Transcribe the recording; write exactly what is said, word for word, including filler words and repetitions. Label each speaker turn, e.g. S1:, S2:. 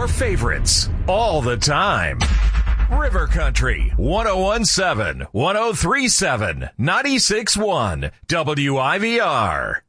S1: your favorites all the time. River Country, one oh one seven, one oh three seven, ninety-six one, W I V R.